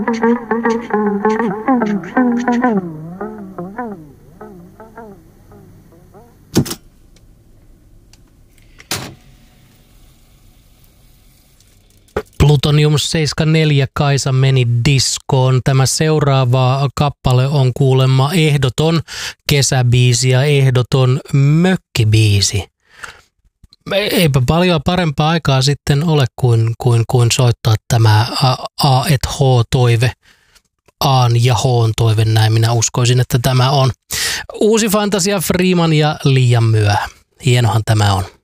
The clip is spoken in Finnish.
Plutonium 74 Kaisa meni diskoon. Tämä seuraava kappale on kuulemma ehdoton kesäbiisi ja ehdoton mökkibiisi. Eipä paljon parempaa aikaa sitten ole kuin soittaa tämä A et H-toive. Aan ja H:n toive, näin minä uskoisin, että tämä on. Uusi Fantasia, Freeman ja Liian myöhä. Hienohan tämä on.